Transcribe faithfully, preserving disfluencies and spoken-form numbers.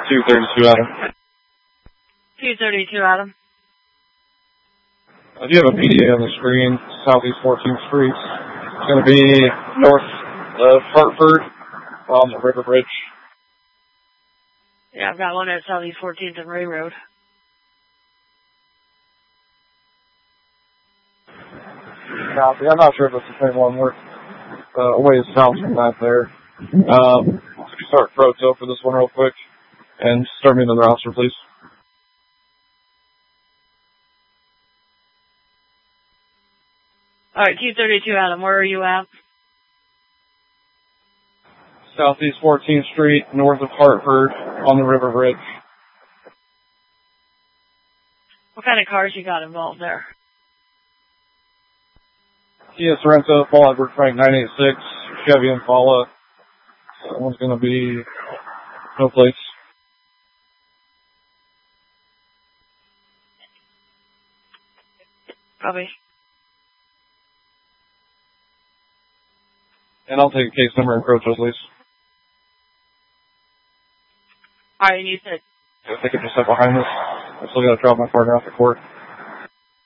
two thirty-two, Adam. two thirty-two, Adam. Uh, do you have a P D A on the screen? Southeast fourteenth Street. It's going to be north of Hartford on the River Bridge. Yeah, I've got one at Southeast fourteenth and Ray Road. Copy. I'm not sure if it's the same one. We're uh, a ways south from that there. Um, start Proto for this one real quick. And start me in the roster, please. All right, two thirty-two, Adam. Where are you at? Southeast fourteenth Street, north of Hartford, on the River Bridge. What kind of cars you got involved there? Kia Sorento, Fall Edward Frank nine eighty-six, Chevy Impala. That one's going to be no plates. Copy. And I'll take a case number and Proto, please. All right, and you said... I think I just step behind this. I still got to drop my partner off the court.